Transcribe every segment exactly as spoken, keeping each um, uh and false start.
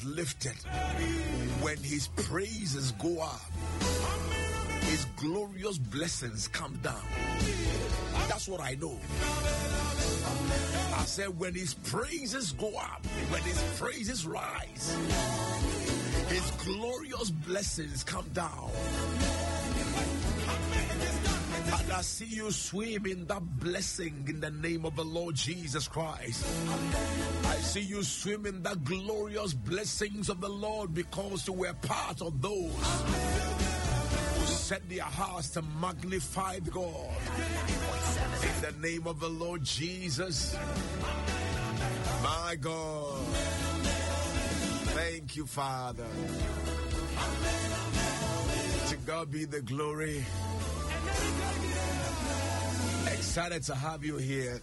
lifted. When his praises go up, his glorious blessings come down. That's what I know. I said, when his praises go up, when his praises rise, his glorious blessings come down. And I see you swim in that blessing in the name of the Lord Jesus Christ. I see you swim in the glorious blessings of the Lord because you were part of those who set their hearts to magnify God. In the name of the Lord Jesus, my God. Thank you, Father. To God be the glory. Excited to have you here.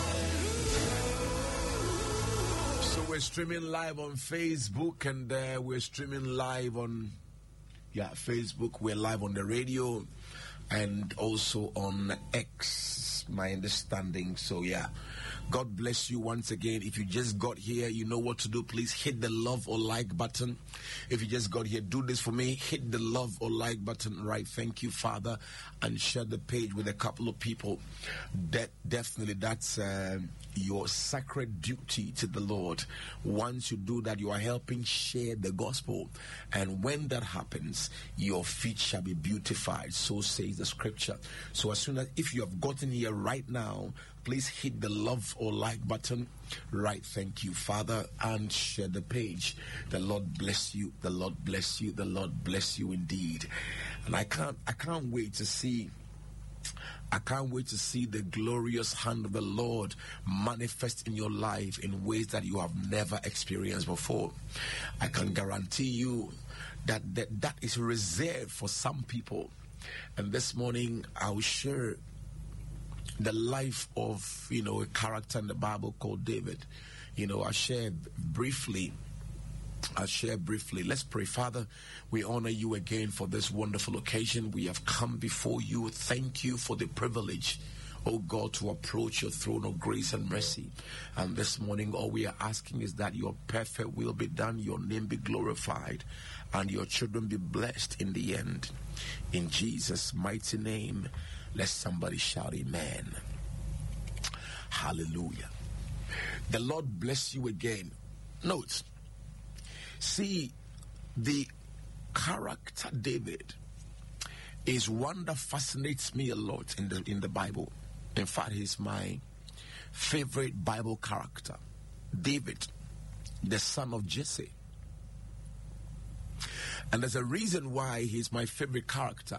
So we're streaming live on Facebook, and uh, we're streaming live on yeah Facebook. We're live on the radio and also on X, my understanding. So yeah, God bless you once again. If you just got here, you know what to do. Please hit the love or like button. If you just got here, do this for me. Hit the love or like button, right? Thank you, Father. And share the page with a couple of people. That definitely, that's uh, your sacred duty to the Lord. Once you do that, you are helping share the gospel. And when that happens, your feet shall be beautified. So says the scripture. So as soon as, if you have gotten here right now, please hit the love or like button, right? Thank you, Father, and share the page. The Lord bless you. The Lord bless you. The Lord bless you indeed. And I can't, I can't wait to see. I can't wait to see the glorious hand of the Lord manifest in your life in ways that you have never experienced before. I can guarantee you that that, that is reserved for some people. And this morning I'll share the life of, you know, a character in the Bible called David. You know, I share briefly. I'll share briefly. Let's pray. Father, we honor you again for this wonderful occasion. We have come before you. Thank you for the privilege, oh God, to approach your throne of grace and mercy. And this morning, all we are asking is that your perfect will be done, your name be glorified, and your children be blessed in the end. In Jesus' mighty name, let somebody shout amen. Hallelujah. The Lord bless you again. Note, see, the character David is one that fascinates me a lot in the in the Bible. In fact, he's my favorite Bible character. David, the son of Jesse. And there's a reason why he's my favorite character.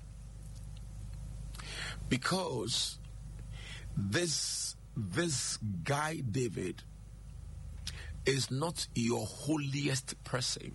Because this this guy David is not your holiest person.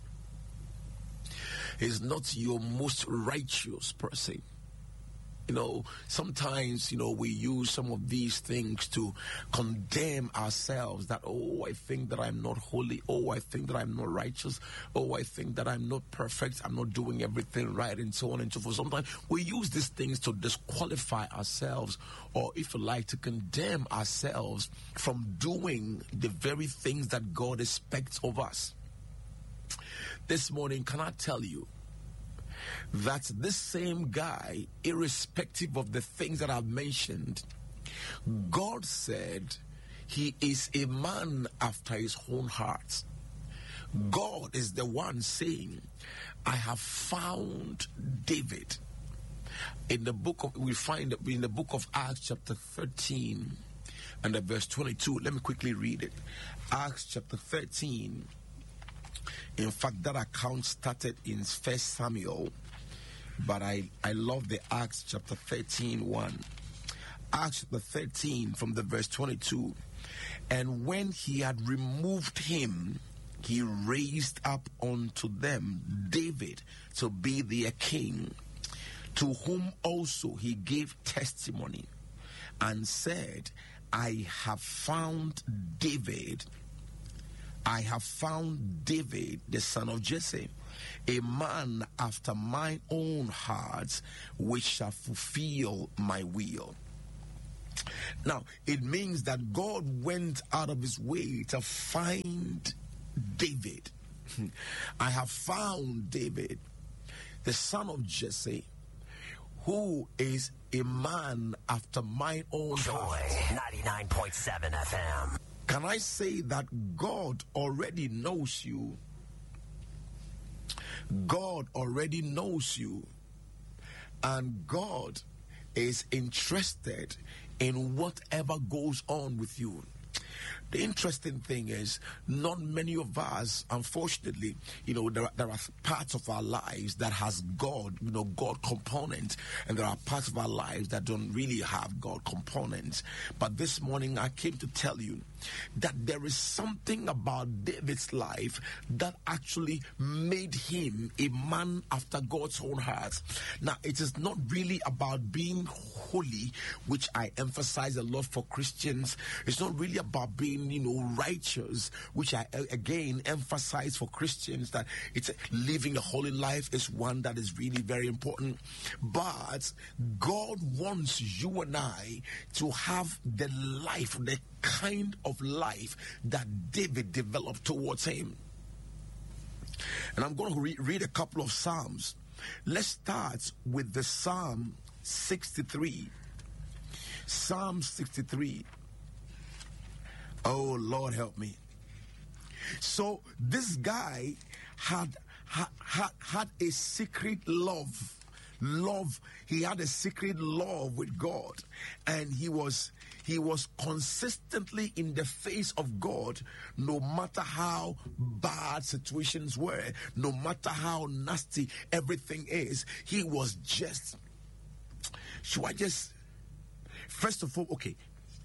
Is not your most righteous person. You know, sometimes, you know, we use some of these things to condemn ourselves that, oh, I think that I'm not holy. Oh, I think that I'm not righteous. Oh, I think that I'm not perfect. I'm not doing everything right, and so on and so forth. Sometimes we use these things to disqualify ourselves, or if you like, to condemn ourselves from doing the very things that God expects of us. This morning, can I tell you that this same guy, irrespective of the things that I've mentioned, God said he is a man after his own heart. God is the one saying, I have found David. In the book of, we find in the book of Acts chapter thirteen and the verse twenty-two. Let me quickly read it. Acts chapter thirteen. In fact, that account started in First Samuel, but I, I love the Acts chapter thirteen one. Acts chapter thirteen from the verse twenty-two. And when he had removed him, he raised up unto them David to be their king, to whom also he gave testimony, and said, I have found David I have found David, the son of Jesse, a man after my own heart, which shall fulfill my will. Now, it means that God went out of his way to find David. I have found David, the son of Jesse, who is a man after my own heart. Joy ninety-nine point seven F M. Can I say that God already knows you? God already knows you. And God is interested in whatever goes on with you. The interesting thing is, not many of us, unfortunately, you know, there, there are parts of our lives that has God, you know, God component, and there are parts of our lives that don't really have God components. But this morning, I came to tell you that there is something about David's life that actually made him a man after God's own heart. Now, it is not really about being holy, which I emphasize a lot for Christians. It's not really about being, you know, righteous, which I again emphasize for Christians, that it's living a holy life is one that is really very important. But God wants you and I to have the life, the kind of life that David developed towards him. And I'm going to re- read a couple of Psalms. Let's start with the Psalm sixty-three. Psalm sixty-three. Oh, Lord, help me. So this guy had had had, had a secret love. Love. He had a secret love with God, and he was he was consistently in the face of God, no matter how bad situations were, no matter how nasty everything is. He was just. Should I just first of all, okay.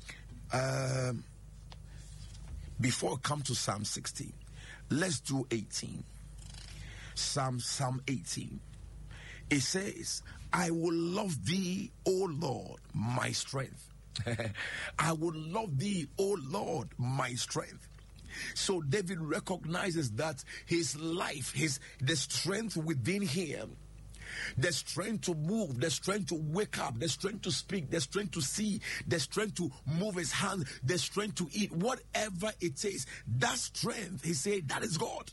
Um. Before I come to Psalm sixty, let's do eighteen. Psalm, Psalm eighteen. It says, I will love thee, O Lord, my strength. I will love thee, O Lord, my strength. So David recognizes that his life, his the strength within him, the strength to move, the strength to wake up, the strength to speak, the strength to see, the strength to move his hand, the strength to eat, whatever it is, that strength, he said, that is God.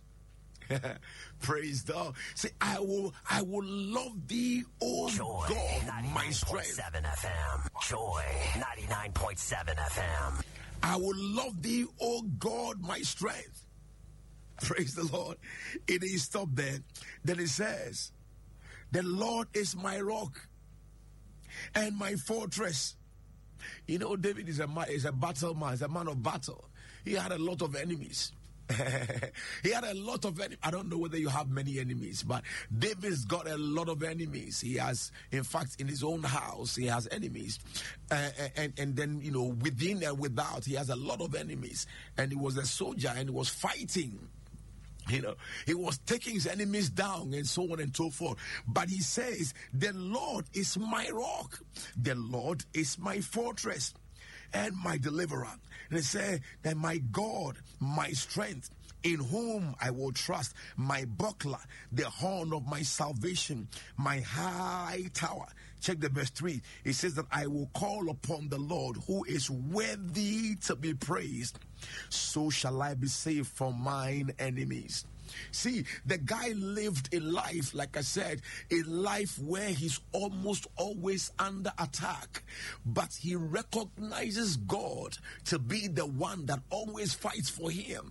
Praise God. Say, I will, I will love thee, O Joy, God, my strength. seven F M. Joy ninety-nine point seven F M. I will love thee, O God, my strength. Praise the Lord. It is stopped there. Then it says, the Lord is my rock and my fortress. You know, David is a man, is a battle man, is a man of battle. He had a lot of enemies. He had a lot of enemies. I don't know whether you have many enemies, but David's got a lot of enemies. He has, in fact, in his own house, he has enemies. Uh, and, and then, you know, within and without, he has a lot of enemies. And he was a soldier and he was fighting. You know, he was taking his enemies down and so on and so forth. But he says, the Lord is my rock. The Lord is my fortress and my deliverer. And he said that my God, my strength, in whom I will trust, my buckler, the horn of my salvation, my high tower. Check the verse three. It says that I will call upon the Lord who is worthy to be praised. So shall I be saved from mine enemies. See, the guy lived a life, like I said, a life where he's almost always under attack. But he recognizes God to be the one that always fights for him.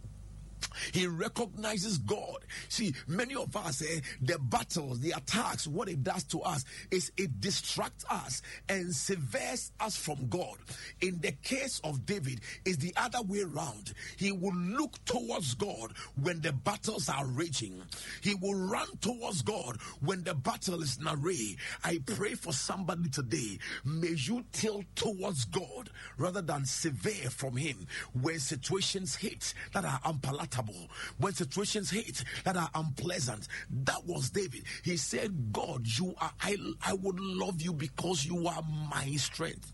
He recognizes God. See, many of us, eh, the battles, the attacks, what it does to us is it distracts us and severs us from God. In the case of David, it's the other way around. He will look towards God when the battles are raging. He will run towards God when the battle is in array. I pray for somebody today. May you tilt towards God rather than sever from him when situations hit that are unpalatable. When situations hit that are unpleasant. That was David. He said, God, you are I, I would love you because you are my strength.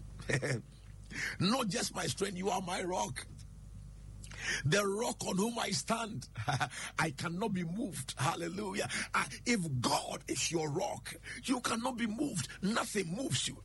Not just my strength, you are my rock. The rock on whom I stand. I cannot be moved. Hallelujah. Uh, if God is your rock, you cannot be moved. Nothing moves you.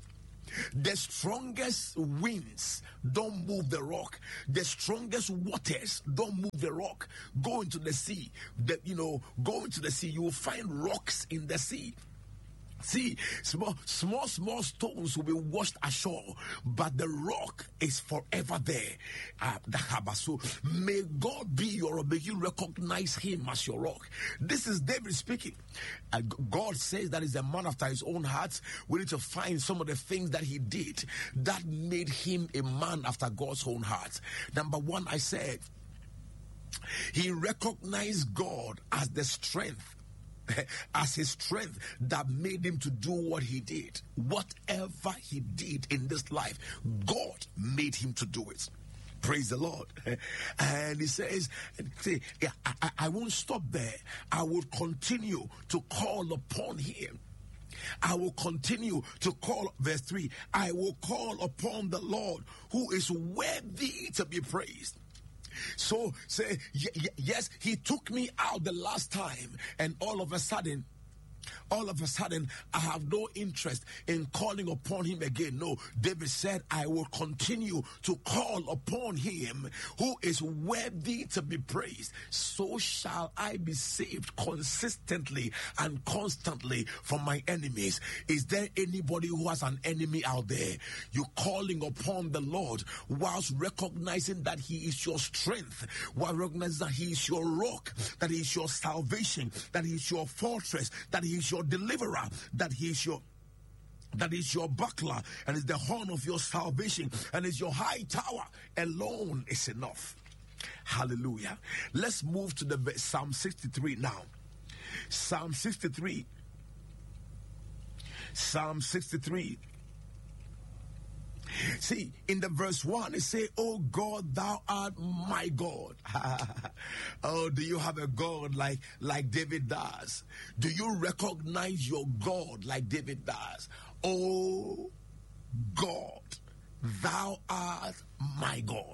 The strongest winds don't move the rock. The strongest waters don't move the rock. Go into the sea. The, you know, go into the sea. You will find rocks in the sea. See, small, small, small stones will be washed ashore, but the rock is forever there. Uh, so may God be your, may you recognize him as your rock. This is David speaking. Uh, God says that is a man after his own heart. We need to find some of the things that he did that made him a man after God's own heart. Number one, I said, he recognized God as the strength. As his strength that made him to do what he did. Whatever he did in this life, God made him to do it. Praise the Lord. And he says, see, I, I won't stop there. I will continue to call upon him. I will continue to call, verse three, I will call upon the Lord who is worthy to be praised. So say, y- y- yes, he took me out the last time, and all of a sudden, all of a sudden, I have no interest in calling upon him again. No, David said, I will continue to call upon him who is worthy to be praised. So shall I be saved consistently and constantly from my enemies. Is there anybody who has an enemy out there? You're calling upon the Lord whilst recognizing that he is your strength, while recognizing that he is your rock, that he is your salvation, that he is your fortress, that he is your deliverer, that he is your that is your buckler and is the horn of your salvation and is your high tower. Alone is enough. Hallelujah. Let's move to the Psalm sixty-three now. Psalm sixty-three. Psalm sixty-three. See, in the verse one, it says, oh God, thou art my God. Oh, do you have a God like, like David does? Do you recognize your God like David does? Oh God, thou art my God.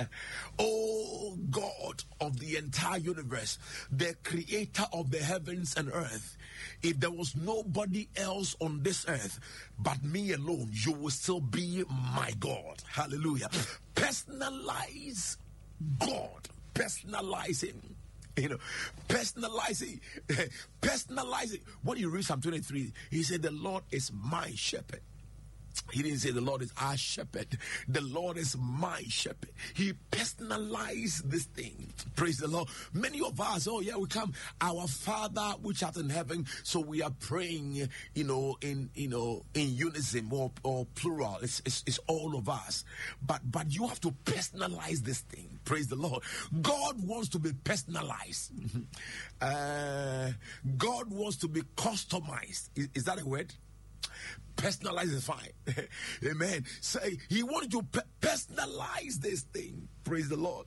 Oh God of the entire universe, the creator of the heavens and earth. If there was nobody else on this earth but me alone, you will still be my God. Hallelujah. Personalize God. Personalize him. You know, personalizing, personalizing. When you read Psalm twenty-three, he said, the Lord is my shepherd. He didn't say the Lord is our shepherd. The Lord is my shepherd. He personalized this thing. Praise the Lord. Many of us, oh yeah, we come, our Father which art in heaven. So we are praying, you know, in you know, in unison or, or plural. It's, it's it's all of us. But but you have to personalize this thing. Praise the Lord. God wants to be personalized. uh, God wants to be customized. Is, is that a word? Personalize is fine. Amen. Say, he wanted to pe- personalize this thing. Praise the Lord.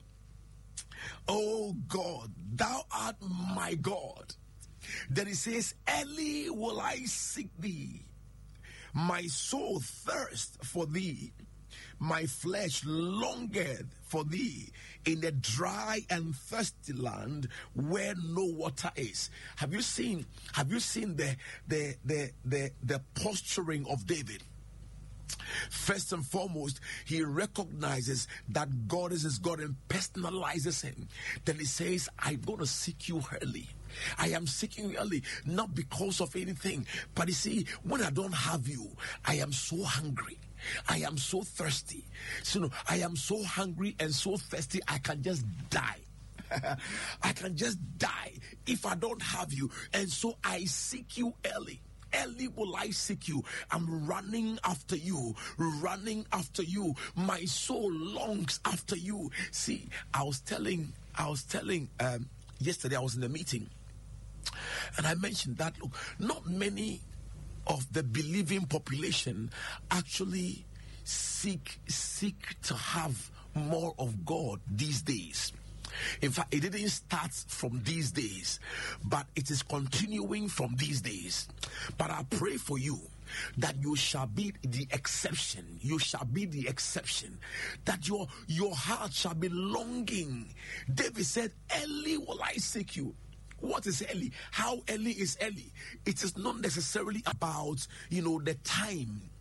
Oh God, thou art my God. Then he says, early will I seek thee. My soul thirsts for thee. My flesh longeth for thee in a dry and thirsty land where no water is. Have you seen? Have you seen the the the the, the posturing of David? First and foremost, he recognizes that God is his God and personalizes him. Then he says, I'm going to seek you early. I am seeking you early, not because of anything. But you see, when I don't have you, I am so hungry. I am so thirsty. So no, I am so hungry and so thirsty, I can just die. I can just die if I don't have you. And so I seek you early. Early will I seek you. I'm running after you, running after you. My soul longs after you. See, I was telling, I was telling, um, yesterday I was in a meeting, and I mentioned that, look, not many of the believing population actually seek seek to have more of God these days. In fact, it didn't start from these days, but it is continuing from these days. But I pray for you that you shall be the exception. You shall be the exception. That your, your heart shall be longing. David said, early will I seek you. What is early? How early is early? It is not necessarily about, you know, the time.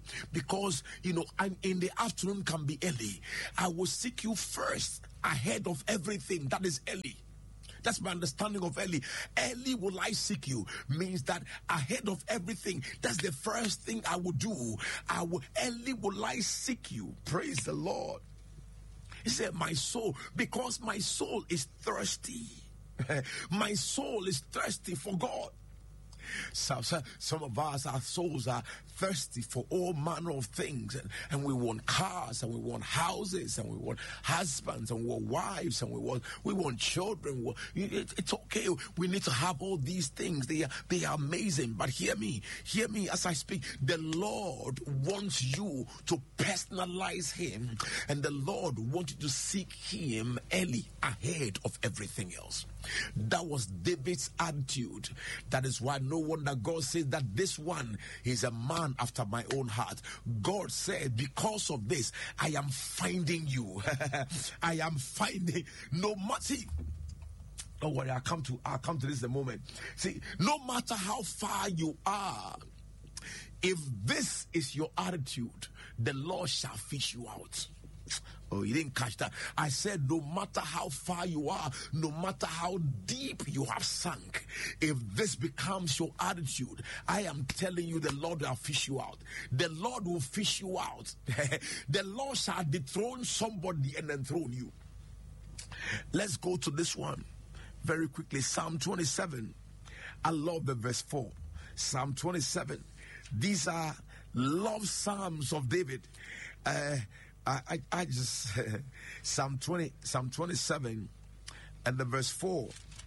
because, you know, I'm in the afternoon can be early. I will seek you first ahead of everything. That is early. That's my understanding of early. Early will I seek you means that ahead of everything, that's the first thing I will do. I will early will I seek you. Praise the Lord. He said, my soul, because my soul is thirsty. My soul is thirsty for God. So, so, some of us, our souls are thirsty for all manner of things, and, and we want cars, and we want houses, and we want husbands, and we want wives, and we want we want children. It, it's okay. We need to have all these things. They are they are amazing. But hear me, hear me as I speak. The Lord wants you to personalize Him, and the Lord wants you to seek Him early ahead of everything else. That was David's attitude. That is why no wonder God says that this one is a man after my own heart. God said, because of this, I am finding you. I am finding, no matter. Don't worry, I'll come to I'll come to this in a moment. See, no matter how far you are, if this is your attitude, the Lord shall fish you out. Oh, you didn't catch that. I said, no matter how far you are, no matter how deep you have sunk, if this becomes your attitude, I am telling you, the Lord will fish you out. The Lord will fish you out. The Lord shall dethrone somebody and enthrone you. Let's go to this one very quickly. Psalm twenty-seven. I love the verse four. Psalm twenty-seven. These are love psalms of David. Uh, I, I, I just uh, Psalm twenty, Psalm twenty-seven, and the verse four.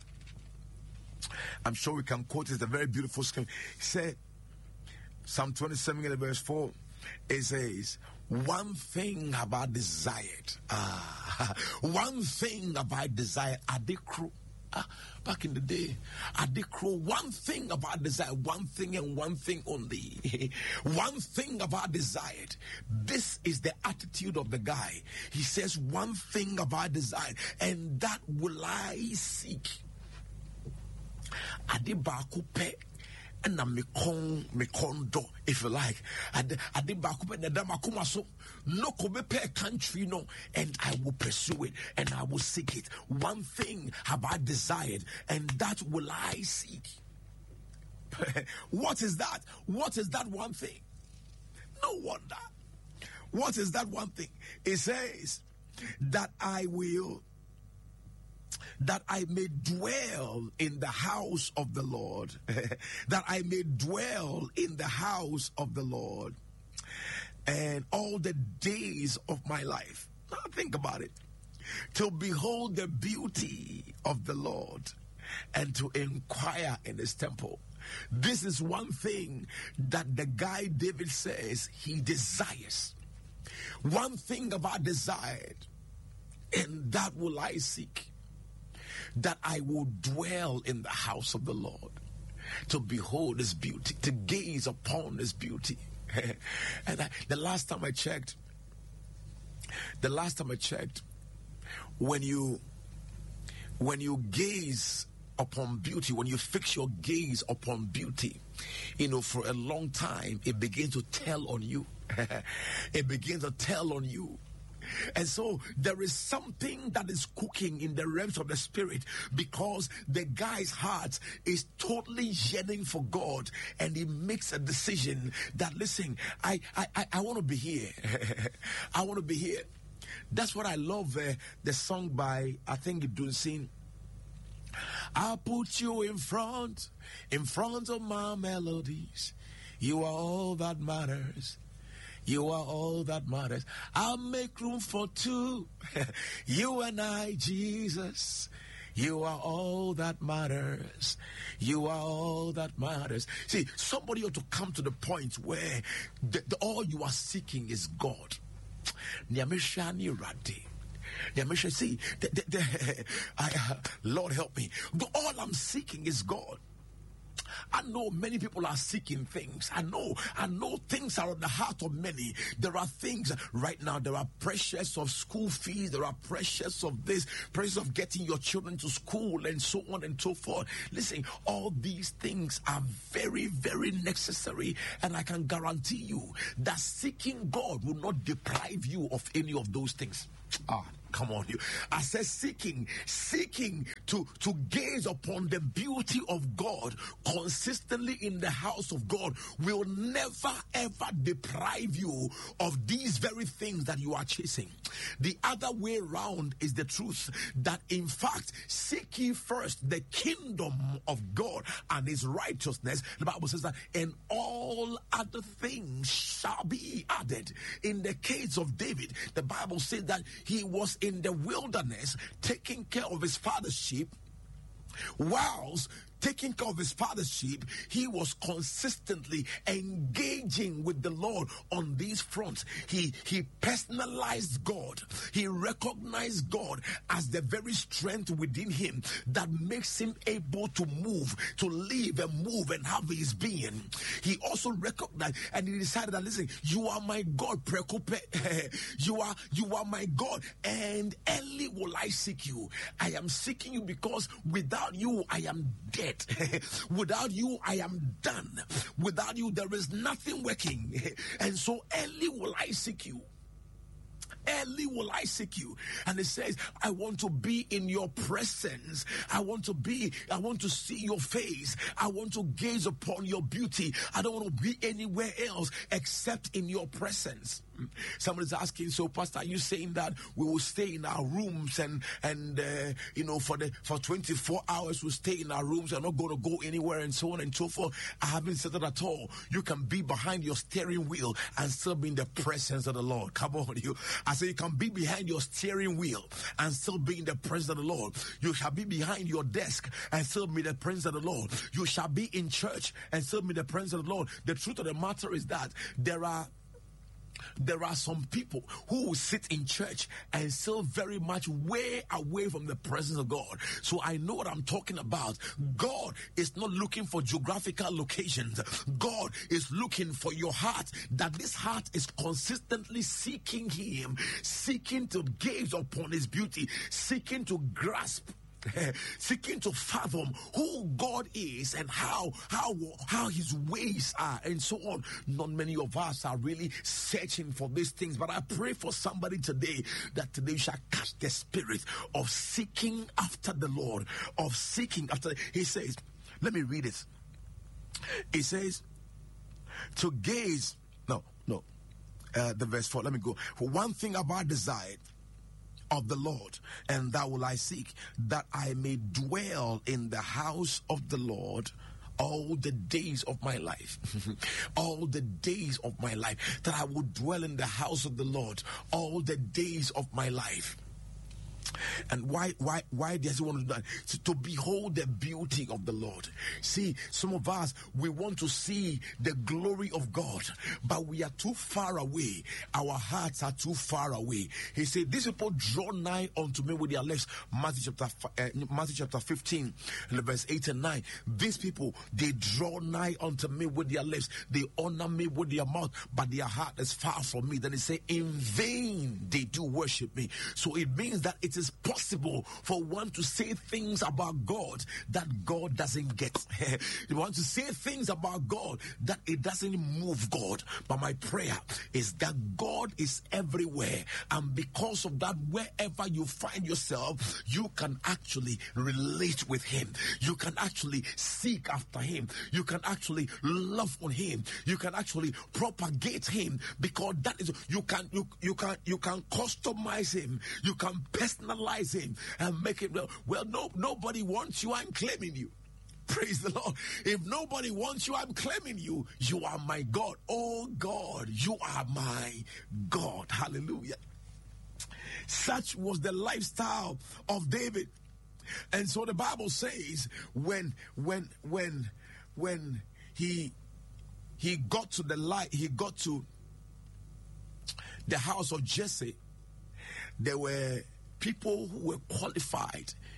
I'm sure we can quote it. It's a very beautiful scripture. He said, Psalm twenty-seven and the verse four. It says, "One thing have I desired. Ah, one thing have I desired." Adikru. Ah, back in the day, Adikru. One thing about desire. One thing and one thing only. One thing about desired. This is the attitude of the guy. He says, one thing about desire, and that will I seek. Adibaku pe. And I'm me condo, if you like. And I did back up and the Damakuma so no come a country, no, and I will pursue it and I will seek it. One thing have I desired, and that will I seek. What is that? What is that one thing? No wonder. What is that one thing? It says that I will. That I may dwell in the house of the Lord. That I may dwell in the house of the Lord. And all the days of my life. Now think about it. To behold the beauty of the Lord and to inquire in his temple. This is one thing that the guy David says he desires. One thing about desired, and that will I seek. That I will dwell in the house of the Lord, to behold his beauty, to gaze upon his beauty. And I, the last time I checked, the last time I checked, when you when you gaze upon beauty, when you fix your gaze upon beauty, you know, for a long time, it begins to tell on you. It begins to tell on you. And so there is something that is cooking in the realms of the spirit, because the guy's heart is totally yearning for God, and he makes a decision that, listen, I I, I, I want to be here. I want to be here. That's what I love, uh, the song by, I think, Dunsin. I'll put you in front, in front of my melodies. You are all that matters. You are all that matters. I'll make room for two. You and I, Jesus. You are all that matters. You are all that matters. See, somebody ought to come to the point where the, the, all you are seeking is God. Nyameshani Rade. Nyamesha, see, the, the, the, I, uh, Lord help me. But all I'm seeking is God. I know many people are seeking things. I know, I know things are on the heart of many. There are things right now. There are pressures of school fees. There are pressures of this, pressures of getting your children to school and so on and so forth. Listen, all these things are very, very necessary. And I can guarantee you that seeking God will not deprive you of any of those things. Ah, come on, you. I said seeking, seeking to, to gaze upon the beauty of God consistently in the house of God will never ever deprive you of these very things that you are chasing. The other way around is the truth that in fact, seek ye first the kingdom of God and his righteousness. The Bible says that, and all other things shall be added. In the case of David, the Bible says that he was in the wilderness taking care of his father's sheep. Whilst taking care of his father's sheep, he was consistently engaging with the Lord on these fronts. He, he personalized God. He recognized God as the very strength within him that makes him able to move, to live and move and have his being. He also recognized and he decided that, listen, you are my God, Prekope. you are, you are my God, and early will I seek you. I am seeking you because without you, I am dead. Without you, I am done. Without you, there is nothing working. And so early will I seek you. Early will I seek you. And it says, I want to be in your presence. I want to be, I want to see your face. I want to gaze upon your beauty. I don't want to be anywhere else except in your presence. Somebody's asking, so Pastor, are you saying that we will stay in our rooms and and uh, you know for the for twenty-four hours we'll stay in our rooms and not going to go anywhere and so on and so forth? I haven't said that at all. You can be behind your steering wheel and still be in the presence of the Lord. Come on, you. I say you can be behind your steering wheel and still be in the presence of the Lord. You shall be behind your desk and still be in the presence of the Lord. You shall be in church and still be in the presence of the Lord. The truth of the matter is that there are There are some people who will sit in church and still very much way away from the presence of God. So I know what I'm talking about. God is not looking for geographical locations. God is looking for your heart, that this heart is consistently seeking him, seeking to gaze upon his beauty, seeking to grasp, seeking to fathom who God is and how how how his ways are and so on. Not many of us are really searching for these things, but I pray for somebody today that today you shall catch the spirit of seeking after the Lord, of seeking after. He says, let me read it. He says, to gaze, no, no, uh, the verse four, let me go. For one thing have I desired of the Lord, and that will I seek, that I may dwell in the house of the Lord all the days of my life. All the days of my life, that I will dwell in the house of the Lord all the days of my life. And why why why does he want to do that? To, to behold the beauty of the Lord. See, some of us, we want to see the glory of God, but we are too far away. Our hearts are too far away. He said, these people draw nigh unto me with their lips. Matthew chapter uh, Matthew chapter fifteen, verse eight and nine. These people, they draw nigh unto me with their lips. They honor me with their mouth, but their heart is far from me. Then he say, in vain they do worship me. So it means that it is possible for one to say things about God that God doesn't get. You want to say things about God that it doesn't move God. But my prayer is that God is everywhere, and because of that, wherever you find yourself, you can actually relate with him. You can actually seek after him. You can actually love on him. You can actually propagate him, because that is, you can you, you can you can customize him. You can personalize him and make it well. Well, no, nobody wants you. I'm claiming you. Praise the Lord. If nobody wants you, I'm claiming you. You are my God. Oh God, you are my God. Hallelujah. Such was the lifestyle of David. And so the Bible says, when when when when he he got to the light, he got to the house of Jesse, there were people who were qualified.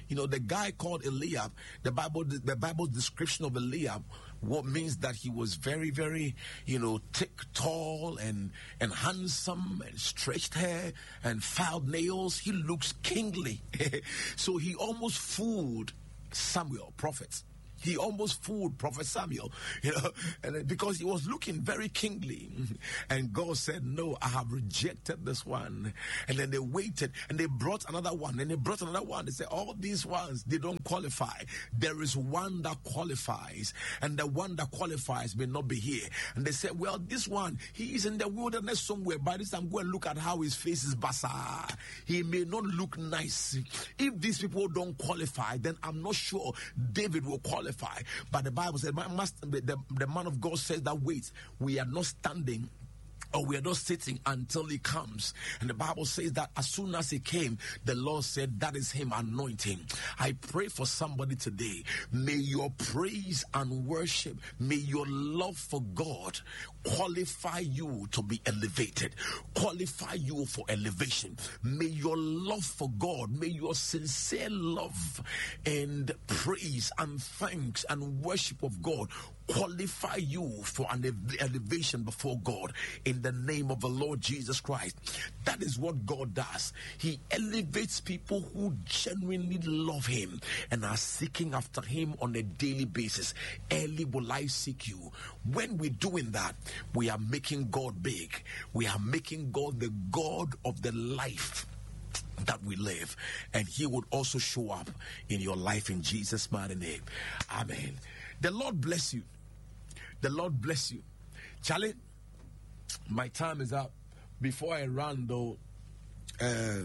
You know, the guy called Eliab, the Bible, the Bible's description of Eliab, what means that he was very, very, you know, thick, tall, and and handsome, and stretched hair, and filed nails. He looks kingly. So he almost fooled Samuel, prophets. He almost fooled Prophet Samuel, you know, and because he was looking very kingly. And God said, no, I have rejected this one. And then they waited, and they brought another one, and they brought another one. They said, all these ones, they don't qualify. There is one that qualifies, and the one that qualifies may not be here. And they said, well, this one, he is in the wilderness somewhere. By this time, go and look at how his face is basah. He may not look nice. If these people don't qualify, then I'm not sure David will qualify. But the Bible said, my master, the, the man of God says that, wait, we are not standing, or we are not sitting until he comes. And the Bible says that as soon as he came, the Lord said, that is him, anointing. I pray for somebody today. May your praise and worship, may your love for God qualify you to be elevated, qualify you for elevation. May your love for God, may your sincere love and praise and thanks and worship of God qualify you for an elevation before God in the name of the Lord Jesus Christ. That is what God does. He elevates people who genuinely love him and are seeking after him on a daily basis. Early will I seek you. When we're doing that, we are making God big. We are making God the God of the life that we live, and he would also show up in your life in Jesus' mighty name. Amen. The Lord bless you. The Lord bless you. Charlie, my time is up. Before I run, though, uh,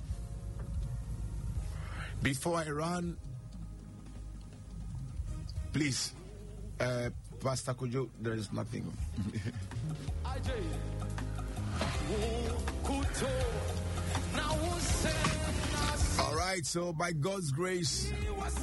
before I run, please, uh, Pastor Kojo, there is nothing. All right, so by God's grace,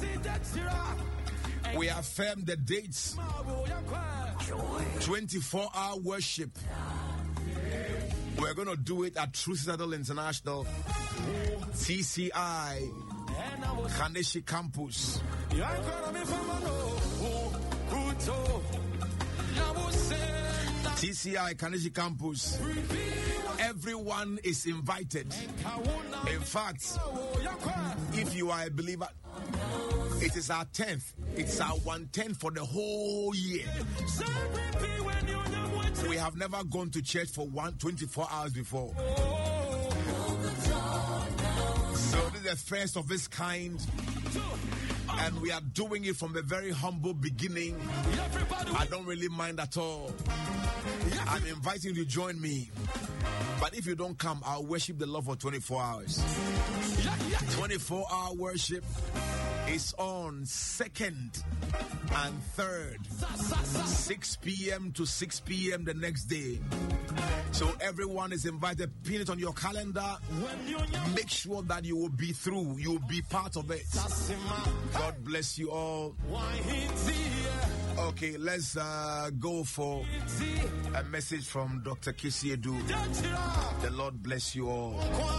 we affirm the dates. twenty-four hour worship. We're going to do it at Truth Citadel International, T C I, Kaneshie Campus. T C I, Kaneshie Campus. Everyone is invited. In fact, if you are a believer, it is our tenth. It's our one tenth for the whole year. We have never gone to church for one twenty-four hours before. So this is the first of its kind. And we are doing it from a very humble beginning. I don't really mind at all. I'm inviting you to join me. But if you don't come, I'll worship the Lord for twenty-four hours. twenty-four hour worship is on second and third, six p.m. to six p.m. the next day. So everyone is invited. Pin it on your calendar. Make sure that you will be through. You will be part of it. God bless you all. Okay, let's uh, go for a message from Doctor Kisiedu. The Lord bless you all.